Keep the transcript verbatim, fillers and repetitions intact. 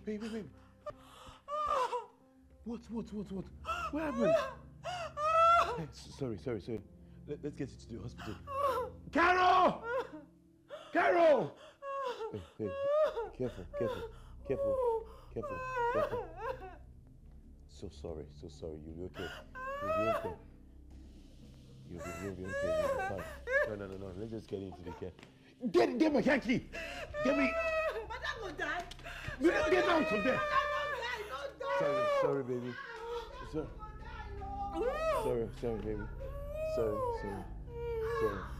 Baby, baby. What, what, what, what? What happened? Hey, sorry, sorry, sorry. Let, let's get you to the hospital. Carol! Carol! Hey, hey, careful, careful, careful, careful, careful. So sorry, so sorry. You'll be okay. You'll be okay. You'll be, you'll be okay. You'll be fine. No, no, no, no. Let's just get into the care. Get, get my car key. Get me. Madam will die. Get, get out from there. Madam die, don't die. Sorry, sorry, baby. Sorry. Sorry, sorry, baby. Sorry, sorry, sorry.